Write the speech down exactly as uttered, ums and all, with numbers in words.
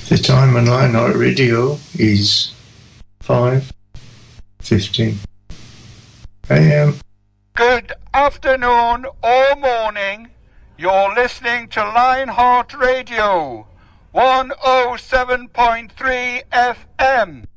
The time on Lionheart Radio is five fifteen a m. Good afternoon or morning. You're listening to Lionheart Radio, one oh seven point three F M.